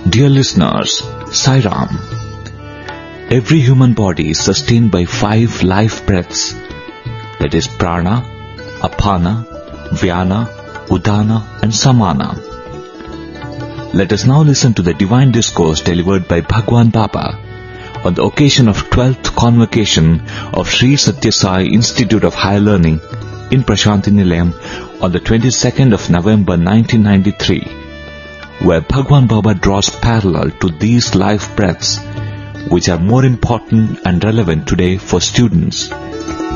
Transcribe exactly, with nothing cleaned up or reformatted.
Dear listeners, Sai Ram. Every human body is sustained by five life breaths, that is prana, apana, vyana, udana and samana. Let us now listen to the divine discourse delivered by Bhagwan Baba on the occasion of twelfth convocation of Sri Satya Sai Institute of Higher Learning in Prashanti Nilayam on the twenty-second of November nineteen ninety-three, where Bhagwan Baba draws parallel to these life breaths which are more important and relevant today for students.